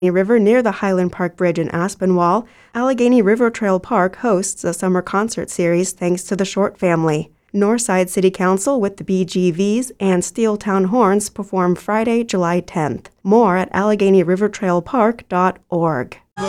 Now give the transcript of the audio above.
River near the Highland Park Bridge in Aspinwall, Allegheny River Trail Park hosts a summer concert series thanks to the Short family. Northside City Council with the BGVs and Steeltown Horns perform Friday, July 10th. More at AlleghenyRiverTrailPark.org.